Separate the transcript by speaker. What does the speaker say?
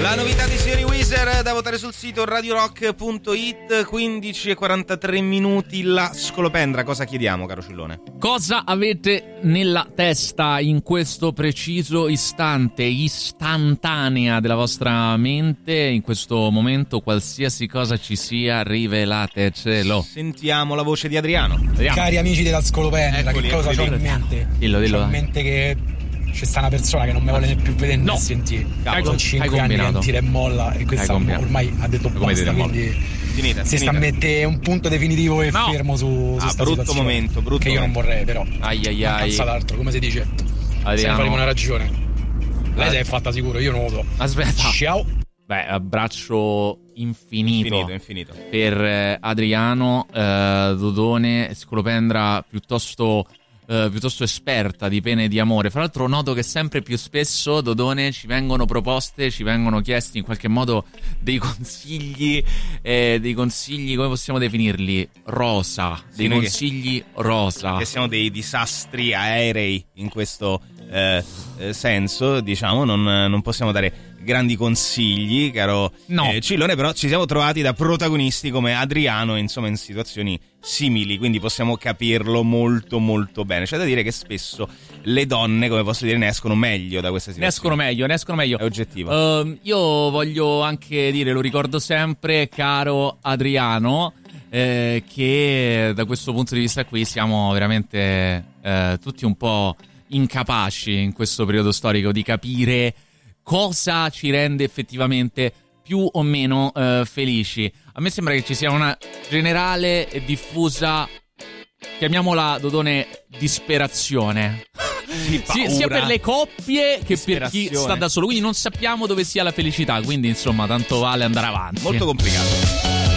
Speaker 1: La novità di signori Weezer da votare sul sito radiorock.it. 15:43 minuti. La scolopendra, cosa chiediamo, caro Cillone?
Speaker 2: Cosa avete nella testa in questo preciso istante, istantanea della vostra mente? In questo momento, qualsiasi cosa ci sia, rivelatecelo.
Speaker 1: Sentiamo la voce di Adriano.
Speaker 3: Cari amici della scolopendra,
Speaker 1: Eccoli,
Speaker 3: che cosa
Speaker 1: eccoli.
Speaker 3: c'ho in mente?
Speaker 2: Dillo.
Speaker 3: C'ho in mente che c'è sta una persona che non mi vuole più vedere né sentire. Sono 5 anni che tira e molla e questa ormai ha detto basta, quindi si sta a mettere un punto definitivo e fermo su sta
Speaker 1: brutto
Speaker 3: situazione.
Speaker 1: momento,
Speaker 3: che io non vorrei, però
Speaker 2: Ai.
Speaker 3: l'altro, come si dice,
Speaker 2: Adriano.
Speaker 3: se ne faremo una ragione. Lei si è fatta sicuro, io non lo so.
Speaker 2: Aspetta.
Speaker 3: Ciao.
Speaker 2: Beh, abbraccio infinito. Per Adriano, Dodone, scolopendra piuttosto esperta di pene di amore. Fra l'altro noto che sempre più spesso, Dodone, ci vengono proposte, ci vengono chiesti in qualche modo dei consigli, come possiamo definirli? Rosa, dei consigli rosa.
Speaker 1: Che siamo dei disastri aerei in questo senso, diciamo, non possiamo dare grandi consigli, caro Cillone, però ci siamo trovati da protagonisti come Adriano, insomma, in situazioni simili, quindi possiamo capirlo molto molto bene. C'è da dire che spesso le donne, come posso dire, ne escono meglio da questa situazione.
Speaker 2: Ne escono meglio.
Speaker 1: È oggettivo.
Speaker 2: Io voglio anche dire, lo ricordo sempre, caro Adriano, che da questo punto di vista qui siamo veramente tutti un po' incapaci in questo periodo storico di capire cosa ci rende effettivamente più o meno felici. A me sembra che ci sia una generale e diffusa, chiamiamola, Dodone, disperazione. Sia per le coppie che per chi sta da solo. Quindi non sappiamo dove sia la felicità. Quindi insomma, tanto vale andare avanti.
Speaker 1: Molto complicato.